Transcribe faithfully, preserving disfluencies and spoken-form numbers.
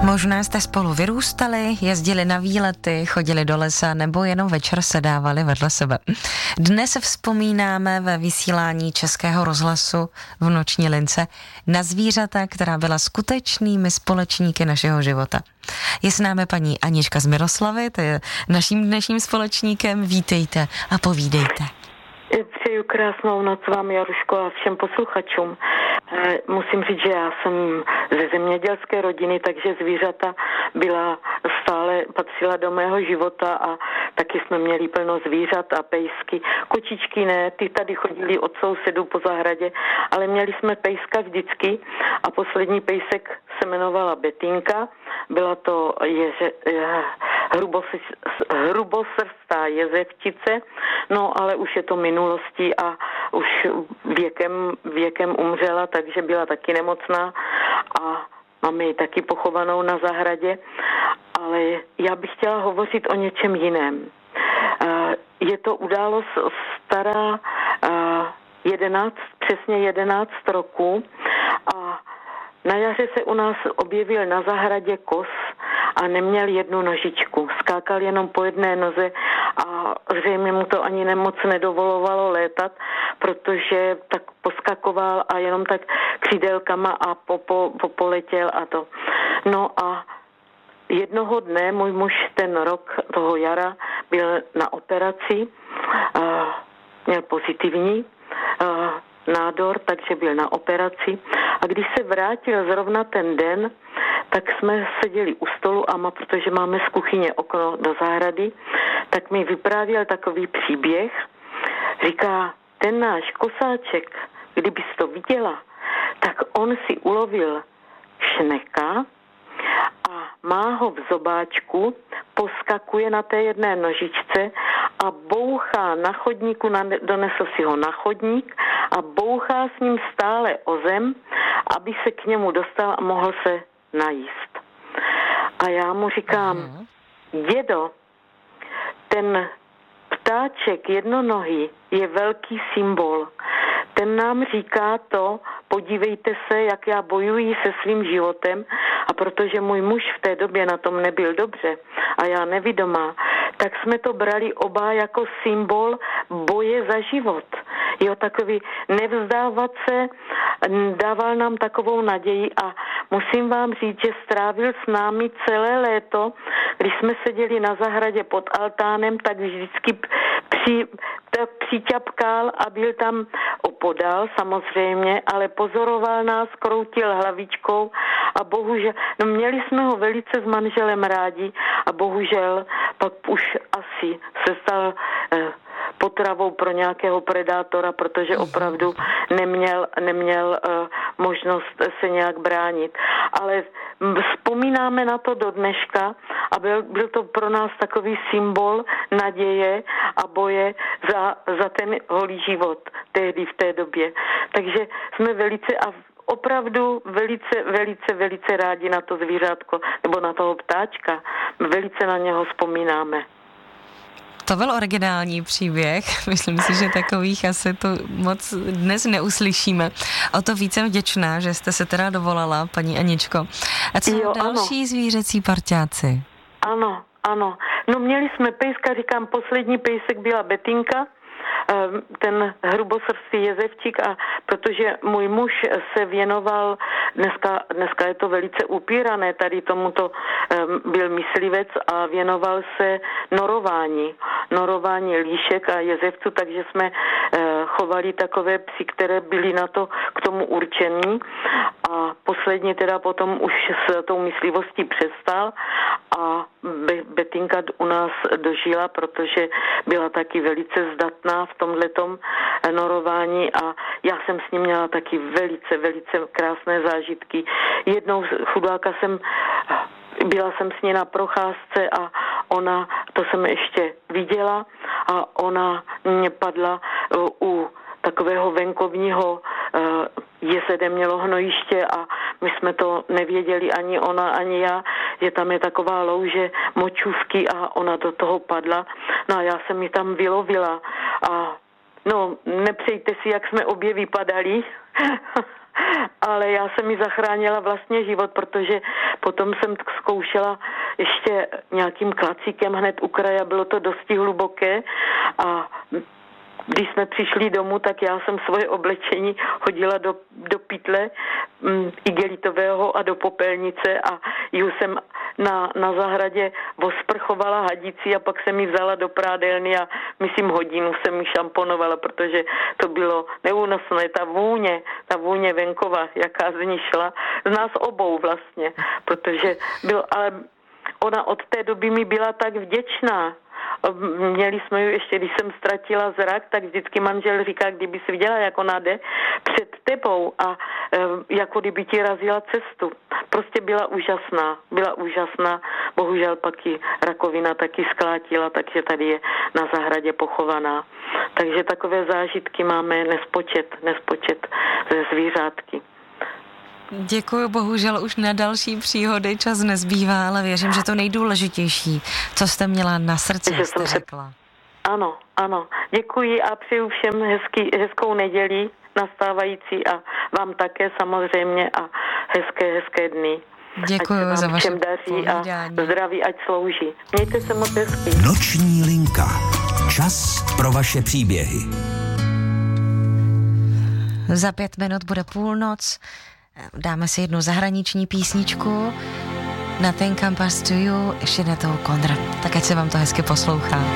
Možná jste spolu vyrůstali, jezdili na výlety, chodili do lesa nebo jenom večer sedávali vedle sebe. Dnes vzpomínáme ve vysílání Českého rozhlasu v Noční lince na zvířata, která byla skutečnými společníky našeho života. Je s námi paní Anička z Miroslavy, to je naším dnešním společníkem. Vítejte a povídejte. Přeju krásnou noc vám, Jaruško, a všem posluchačům. Musím říct, že já jsem ze zemědělské rodiny, takže zvířata byla stále, patřila do mého života a taky jsme měli plno zvířat a pejsky. Kočičky ne, ty tady chodili od sousedů po zahradě, ale měli jsme pejska vždycky a poslední pejsek se jmenovala Betinka. Byla to ježe, hrubosrstá jezevčice, no ale už je to minulostí a už věkem, věkem umřela, takže byla taky nemocná a máme ji taky pochovanou na zahradě, ale já bych chtěla hovořit o něčem jiném. Je to událost stará jedenáct, přesně jedenáct roků a na jaře se u nás objevil na zahradě kos a neměl jednu nožičku. Skákal jenom po jedné noze a zřejmě mu to ani nemoc nedovolovalo létat, protože tak poskakoval a jenom tak křídelkama a popo, popoletěl a to. No a jednoho dne můj muž ten rok toho jara byl na operaci, měl pozitivní nádor, takže byl na operaci a když se vrátil zrovna ten den, tak jsme seděli u stolu a má, protože máme z kuchyně okno do zahrady, tak mi vyprávěl takový příběh. Říká, ten náš kosáček, kdybys to viděla, tak on si ulovil šneka a má ho v zobáčku, poskakuje na té jedné nožičce a bouchá na chodníku, donesl si ho na chodník a bouchá s ním stále o zem, aby se k němu dostal a mohl se najíst. A já mu říkám, dědo, ten ptáček jednonohý je velký symbol. Ten nám říká to, podívejte se, jak já bojuji se svým životem a protože můj muž v té době na tom nebyl dobře a já nevidomá, tak jsme to brali oba jako symbol boje za život. Jo, takový nevzdávat se, dával nám takovou naději a musím vám říct, že strávil s námi celé léto, když jsme seděli na zahradě pod altánem, tak vždycky při, přiťapkal a byl tam opodál samozřejmě, ale pozoroval nás, kroutil hlavičkou a bohužel, no měli jsme ho velice s manželem rádi a bohužel pak už asi se stal eh, potravou pro nějakého predátora, protože opravdu neměl, neměl uh, možnost se nějak bránit. Ale vzpomínáme na to do dneška a byl, byl to pro nás takový symbol naděje a boje za, za ten holý život tehdy v té době. Takže jsme velice a opravdu velice, velice, velice rádi na to zvířátko nebo na toho ptáčka. Velice na něho vzpomínáme. To byl originální příběh. Myslím si, že takových asi to moc dnes neuslyšíme. O to více vděčná, že jste se teda dovolala, paní Aničko. A co jo, další ano. Zvířecí parťáci? Ano, ano. No měli jsme pejska, říkám, poslední pejsek byla Betinka, ten hrubosrstý jezevčík a protože můj muž se věnoval, dneska, dneska je to velice upírané, tady tomuto byl myslivec a věnoval se norování, norování líšek a jezevců, takže jsme chovali takové psy, které byly na to k tomu určení a posledně teda potom už s tou myslivostí přestal a Betinka u nás dožila, protože byla taky velice zdatná v tomhletom norování a já jsem s ním měla taky velice, velice krásné zážitky. Jednou chudáka jsem, byla jsem s ní na procházce a ona, to jsem ještě viděla a ona mě padla u takového venkovního jezede mělo hnojiště a my jsme to nevěděli ani ona, ani já, že tam je taková louže močůvky a ona do toho padla. No a já jsem ji tam vylovila a no, nepřejte si, jak jsme obě vypadali, ale já jsem mi zachránila vlastně život, protože Potom jsem zkoušela ještě nějakým klacíkem hned u kraje, bylo to dosti hluboké a když jsme přišli domů, tak já jsem svoje oblečení hodila do, do pytle mm, igelitového a do popelnice a ji jsem na, na zahradě osprchovala hadicí a pak jsem ji vzala do prádelny a myslím hodinu jsem ji šamponovala, protože to bylo neúnosné. Ta vůně, ta vůně venkova, jaká z ní šla, z nás obou vlastně, protože byl, ale ona od té doby mi byla tak vděčná. Měli jsme ju ještě, když jsem ztratila zrak, tak vždycky manžel říká, kdyby si viděla, jak ona jde před tebou a e, jako kdyby ti razila cestu. Prostě byla úžasná, byla úžasná. Bohužel pak ji rakovina taky sklátila, takže tady je na zahradě pochovaná. Takže takové zážitky máme nespočet, nespočet ze zvířátky. Děkuji, bohužel už na další příhody čas nezbývá, ale věřím, že to nejdůležitější, co jste měla na srdci, že jste řekla. Se... Ano, ano. Děkuji a přeju všem hezký, hezkou neděli nastávající a vám také samozřejmě a hezké, hezké dny. Děkuji za vaše všem daří povídání. A zdraví, ať slouží. Mějte se moc hezky. Noční linka. Čas pro vaše příběhy. Za pět minut bude půlnoc. Dáme si jednu zahraniční písničku. Nothing Compares to You, ještě na toho Conrad. Tak ať se vám to hezky poslouchá.